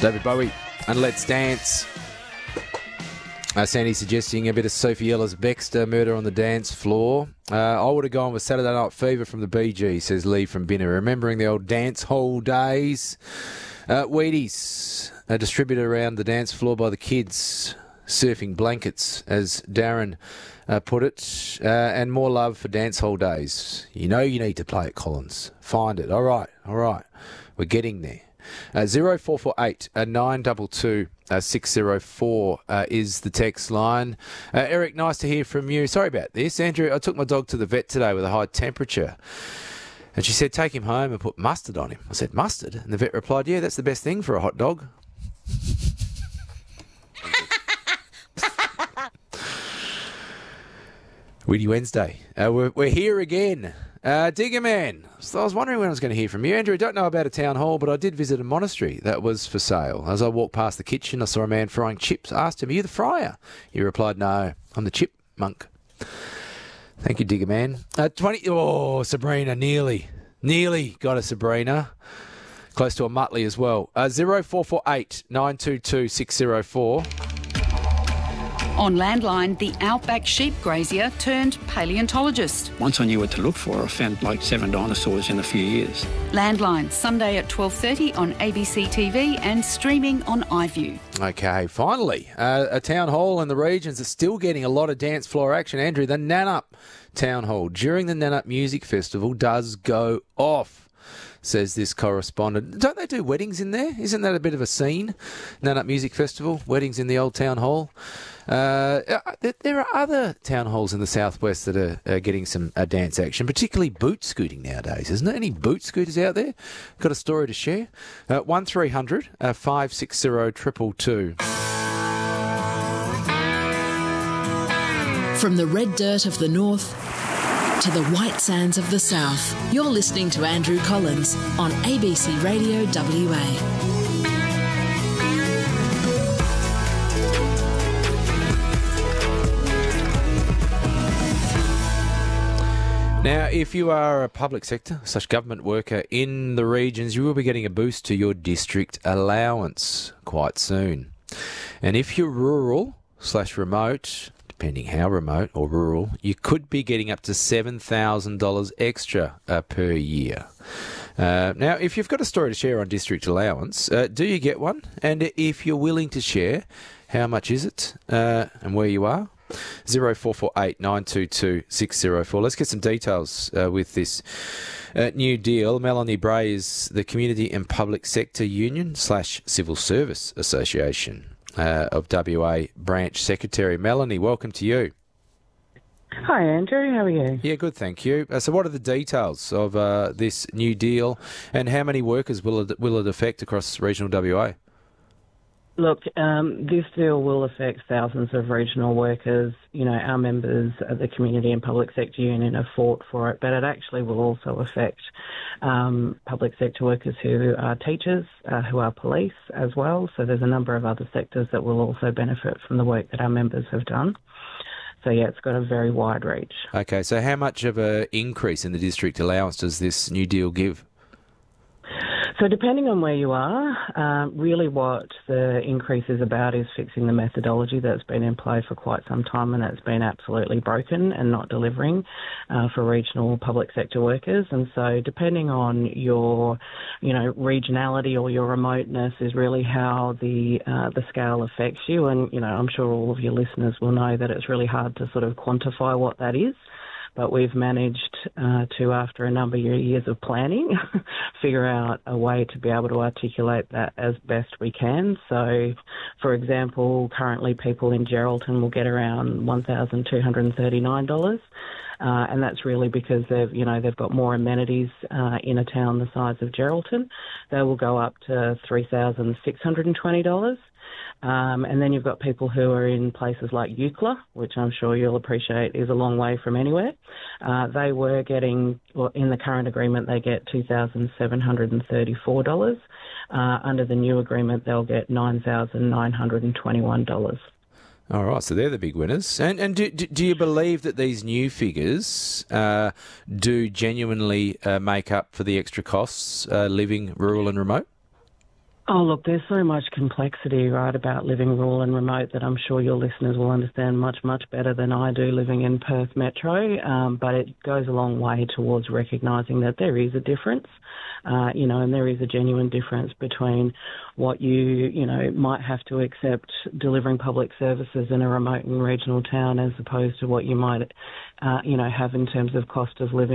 David Bowie and Let's Dance. Sandy suggesting a bit of Sophie Ellis-Bextor, Murder on the Dance Floor. I would have gone with Saturday Night Fever from the Bee Gees, says Lee from Binner. Remembering the old dance hall days. Wheaties, a distributor around the dance floor by the kids, surfing blankets, as Darren put it. And more love for dance hall days. You know you need to play it, Collins. Find it. All right. We're getting there. 0448 922 604 is the text line. Eric, nice to hear from you. Sorry about this. Andrew, I took my dog to the vet today with a high temperature. And she said, take him home and put mustard on him. I said, mustard? And the vet replied, yeah, that's the best thing for a hot dog. Weedy Wednesday. We're here again. Digger Man. So I was wondering when I was going to hear from you. Andrew, I don't know about a town hall, but I did visit a monastery that was for sale. As I walked past the kitchen, I saw a man frying chips. I asked him, are you the friar? He replied, no, I'm the chip monk. Thank you, Digger Man. Sabrina, nearly got a Sabrina. Close to a Muttley as well. 0448 922 604. On Landline, the outback sheep grazier turned paleontologist. Once I knew what to look for, I found like 7 dinosaurs in a few years. Landline, Sunday at 12:30 on ABC TV and streaming on iView. Okay, finally, a town hall in the regions is still getting a lot of dance floor action. Andrew, the Nannup Town Hall during the Nannup Music Festival does go off, says this correspondent. Don't they do weddings in there? Isn't that a bit of a scene? Nannup Music Festival, weddings in the old town hall. There are other town halls in the southwest that are getting some dance action, particularly boot scooting nowadays. Isn't there any boot scooters out there? Got a story to share? 1300 560 222. From the red dirt of the north to the white sands of the south, you're listening to Andrew Collins on ABC Radio WA. Now, if you are a public sector / government worker in the regions, you will be getting a boost to your district allowance quite soon. And if you're rural / remote, depending how remote or rural, you could be getting up to $7,000 extra per year. Now, if you've got a story to share on district allowance, do you get one? And if you're willing to share, how much is it and where you are? 0448 922 604. Let's get some details with this new deal. Melanie Bray is the Community and Public Sector Union / Civil Service Association of WA Branch Secretary. Melanie, welcome to you. Hi, Andrew. How are you? Yeah, good, thank you. So what are the details of this new deal and how many workers will it affect across regional WA? Look, this deal will affect thousands of regional workers. You know, our members of the Community and Public Sector Union have fought for it, but it actually will also affect public sector workers who are teachers, who are police as well. So there's a number of other sectors that will also benefit from the work that our members have done. So, yeah, it's got a very wide reach. Okay, so how much of an increase in the district allowance does this new deal give? So depending on where you are, really what the increase is about is fixing the methodology that's been in play for quite some time and that's been absolutely broken and not delivering for regional public sector workers. And so depending on your, regionality or your remoteness is really how the scale affects you. And, I'm sure all of your listeners will know that it's really hard to sort of quantify what that is. But we've managed to, after a number of years of planning, figure out a way to be able to articulate that as best we can. So, for example, currently people in Geraldton will get around $1,239. And that's really because they've got more amenities in a town the size of Geraldton. They will go up to $3,620. And then you've got people who are in places like Eucla, which I'm sure you'll appreciate is a long way from anywhere. They were getting, in the current agreement, they get $2,734. Under the new agreement, they'll get $9,921. All right, so they're the big winners. And do you believe that these new figures do genuinely make up for the extra costs living rural and remote? Oh, look, there's so much complexity, right, about living rural and remote that I'm sure your listeners will understand much, much better than I do living in Perth Metro. But it goes a long way towards recognising that there is a difference, and there is a genuine difference between what you might have to accept delivering public services in a remote and regional town as opposed to what you might, have in terms of cost of living